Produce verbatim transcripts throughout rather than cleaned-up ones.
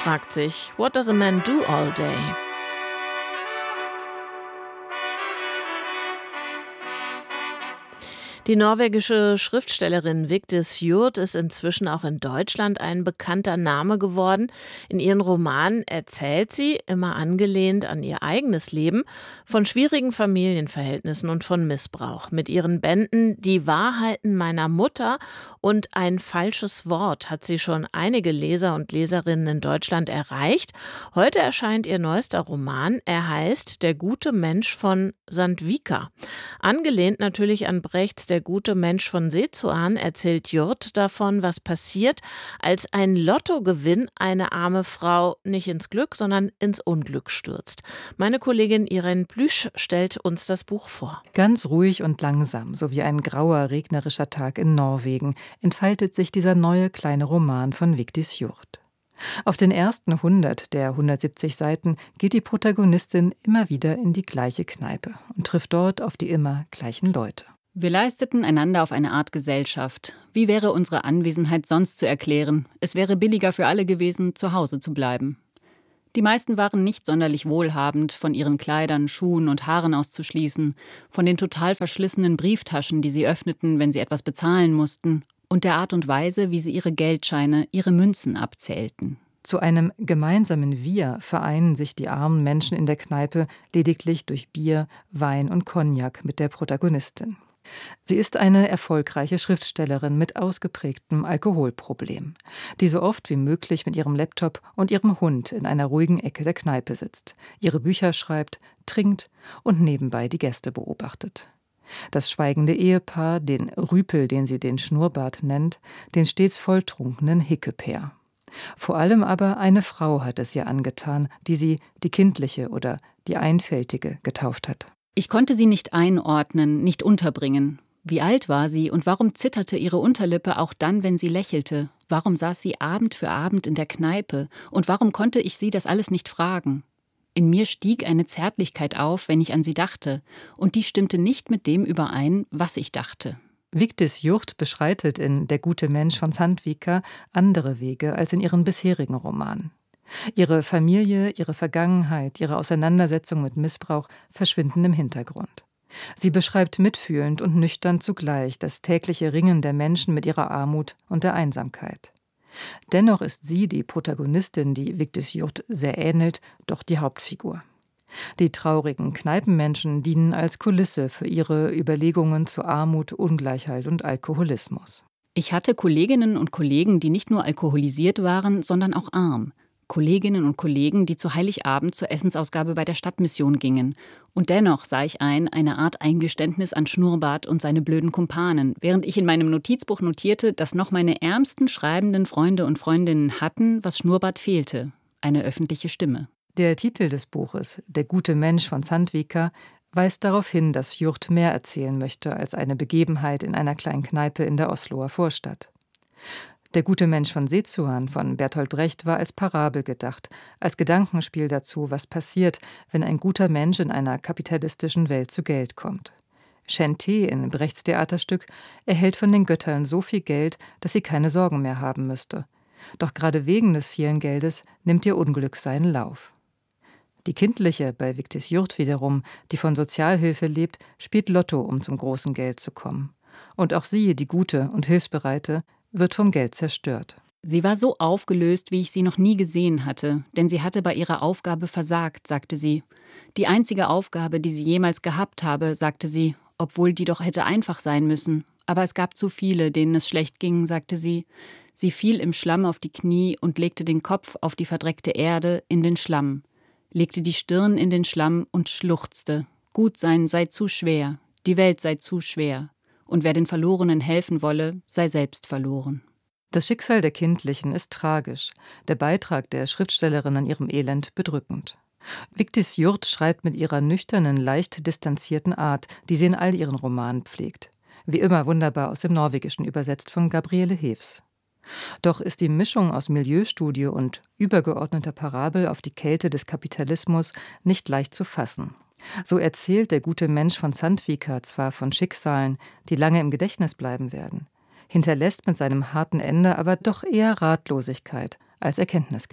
fragt sich, what does a man do all day? Die norwegische Schriftstellerin Vigdis Hjorth ist inzwischen auch in Deutschland ein bekannter Name geworden. In ihren Romanen erzählt sie, immer angelehnt an ihr eigenes Leben, von schwierigen Familienverhältnissen und von Missbrauch. Mit ihren Bänden Die Wahrheiten meiner Mutter und Ein falsches Wort hat sie schon einige Leser und Leserinnen in Deutschland erreicht. Heute erscheint ihr neuester Roman. Er heißt Der gute Mensch von Sandvika. Angelehnt natürlich an Brechts Der gute Mensch von Sezuan erzählt Hjorth davon, was passiert, als ein Lottogewinn eine arme Frau nicht ins Glück, sondern ins Unglück stürzt. Meine Kollegin Irene Plüsch stellt uns das Buch vor. Ganz ruhig und langsam, so wie ein grauer, regnerischer Tag in Norwegen, entfaltet sich dieser neue kleine Roman von Vigdis Hjorth. Auf den ersten hundert der hundertsiebzig Seiten geht die Protagonistin immer wieder in die gleiche Kneipe und trifft dort auf die immer gleichen Leute. Wir leisteten einander auf eine Art Gesellschaft. Wie wäre unsere Anwesenheit sonst zu erklären? Es wäre billiger für alle gewesen, zu Hause zu bleiben. Die meisten waren nicht sonderlich wohlhabend, von ihren Kleidern, Schuhen und Haaren auszuschließen, von den total verschlissenen Brieftaschen, die sie öffneten, wenn sie etwas bezahlen mussten, und der Art und Weise, wie sie ihre Geldscheine, ihre Münzen abzählten. Zu einem gemeinsamen Wir vereinen sich die armen Menschen in der Kneipe lediglich durch Bier, Wein und Cognac mit der Protagonistin. Sie ist eine erfolgreiche Schriftstellerin mit ausgeprägtem Alkoholproblem, die so oft wie möglich mit ihrem Laptop und ihrem Hund in einer ruhigen Ecke der Kneipe sitzt, ihre Bücher schreibt, trinkt und nebenbei die Gäste beobachtet. Das schweigende Ehepaar, den Rüpel, den sie den Schnurrbart nennt, den stets volltrunkenen Hickepair. Vor allem aber eine Frau hat es ihr angetan, die sie die Kindliche oder die Einfältige getauft hat. Ich konnte sie nicht einordnen, nicht unterbringen. Wie alt war sie und warum zitterte ihre Unterlippe auch dann, wenn sie lächelte? Warum saß sie Abend für Abend in der Kneipe? Und warum konnte ich sie das alles nicht fragen? In mir stieg eine Zärtlichkeit auf, wenn ich an sie dachte, und die stimmte nicht mit dem überein, was ich dachte. Vigdis Hjorth beschreitet in Der gute Mensch von Sandvika andere Wege als in ihren bisherigen Romanen. Ihre Familie, ihre Vergangenheit, ihre Auseinandersetzung mit Missbrauch verschwinden im Hintergrund. Sie beschreibt mitfühlend und nüchtern zugleich das tägliche Ringen der Menschen mit ihrer Armut und der Einsamkeit. Dennoch ist sie, die Protagonistin, die Vigdis Hjorth sehr ähnelt, doch die Hauptfigur. Die traurigen Kneipenmenschen dienen als Kulisse für ihre Überlegungen zu Armut, Ungleichheit und Alkoholismus. Ich hatte Kolleginnen und Kollegen, die nicht nur alkoholisiert waren, sondern auch arm. Kolleginnen und Kollegen, die zu Heiligabend zur Essensausgabe bei der Stadtmission gingen. Und dennoch sah ich ein, eine Art Eingeständnis an Schnurrbart und seine blöden Kumpanen, während ich in meinem Notizbuch notierte, dass noch meine ärmsten schreibenden Freunde und Freundinnen hatten, was Schnurrbart fehlte: eine öffentliche Stimme. Der Titel des Buches, Der gute Mensch von Sandvika, weist darauf hin, dass Hjorth mehr erzählen möchte als eine Begebenheit in einer kleinen Kneipe in der Osloer Vorstadt. Der gute Mensch von Sezuan von Bertolt Brecht war als Parabel gedacht, als Gedankenspiel dazu, was passiert, wenn ein guter Mensch in einer kapitalistischen Welt zu Geld kommt. Shanti in Brechts Theaterstück erhält von den Göttern so viel Geld, dass sie keine Sorgen mehr haben müsste. Doch gerade wegen des vielen Geldes nimmt ihr Unglück seinen Lauf. Die Kindliche bei Vigdis Hjorth wiederum, die von Sozialhilfe lebt, spielt Lotto, um zum großen Geld zu kommen. Und auch sie, die Gute und Hilfsbereite, wird vom Geld zerstört. Sie war so aufgelöst, wie ich sie noch nie gesehen hatte, denn sie hatte bei ihrer Aufgabe versagt, sagte sie. Die einzige Aufgabe, die sie jemals gehabt habe, sagte sie, obwohl die doch hätte einfach sein müssen. Aber es gab zu viele, denen es schlecht ging, sagte sie. Sie fiel im Schlamm auf die Knie und legte den Kopf auf die verdreckte Erde in den Schlamm, legte die Stirn in den Schlamm und schluchzte. Gut sein sei zu schwer, die Welt sei zu schwer. Und wer den Verlorenen helfen wolle, sei selbst verloren. Das Schicksal der Kindlichen ist tragisch, der Beitrag der Schriftstellerin an ihrem Elend bedrückend. Vigdis Hjorth schreibt mit ihrer nüchternen, leicht distanzierten Art, die sie in all ihren Romanen pflegt. Wie immer wunderbar aus dem Norwegischen übersetzt von Gabriele Hewes. Doch ist die Mischung aus Milieustudie und übergeordneter Parabel auf die Kälte des Kapitalismus nicht leicht zu fassen. So erzählt der gute Mensch von Sandvika zwar von Schicksalen, die lange im Gedächtnis bleiben werden, hinterlässt mit seinem harten Ende aber doch eher Ratlosigkeit als Erkenntnisgewinn.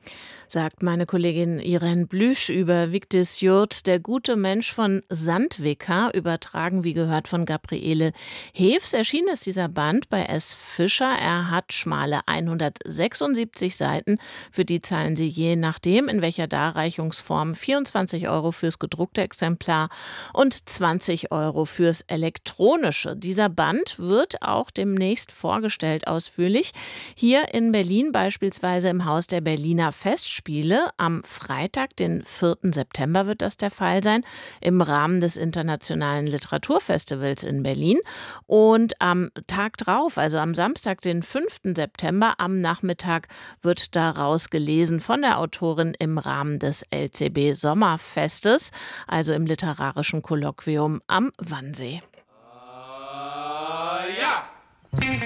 sagt meine Kollegin Irene Blüsch über Vigdis Hjorth, der gute Mensch von Sandvika, übertragen wie gehört von Gabriele Heefs. Erschienen ist dieser Band bei S. Fischer. Er hat schmale hundertsechsundsiebzig Seiten, für die zahlen Sie je nachdem, in welcher Darreichungsform, vierundzwanzig Euro fürs gedruckte Exemplar und zwanzig Euro fürs elektronische. Dieser Band wird auch demnächst vorgestellt ausführlich. Hier in Berlin beispielsweise im Haus der Berliner Festspiele. Am Freitag, den vierten September wird das der Fall sein, im Rahmen des Internationalen Literaturfestivals in Berlin. Und am Tag drauf, also am Samstag, den fünften September, am Nachmittag, wird daraus gelesen von der Autorin im Rahmen des L C B Sommerfestes, also im literarischen Kolloquium am Wannsee. Uh, ja.